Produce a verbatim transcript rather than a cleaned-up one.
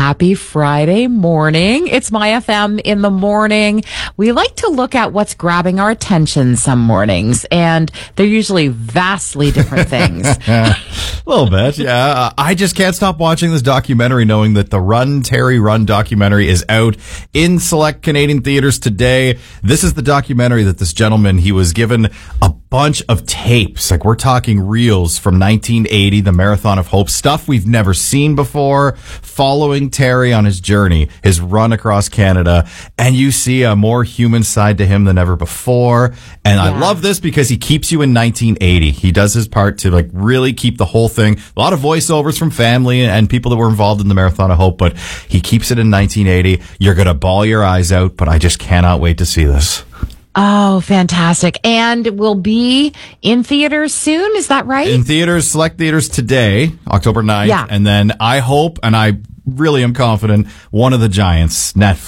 Happy Friday morning. It's My F M in the morning. We like to look at what's grabbing our attention some mornings, and they're usually vastly different things. A little bit, yeah. Uh, I just can't stop watching this documentary knowing that the Run, Terry, Run documentary is out in select Canadian theaters today. This is the documentary that this gentleman, he was given a bunch of tapes. Like, we're talking reels from nineteen eighty, the Marathon of Hope, stuff we've never seen before, following Terry on his journey, his run across Canada, and you see a more human side to him than ever before. And yeah. I love this because he keeps you in nineteen eighty. He does his part to like really keep the whole thing. A lot of voiceovers from family and people that were involved in the Marathon of Hope, but he keeps it in nineteen eighty. You're going to bawl your eyes out, but I just cannot wait to see this. Oh, fantastic. And will be in theaters soon, is that right? In theaters, select theaters today, October ninth. Yeah. And then I hope, and I really am confident, one of the giants, Netflix.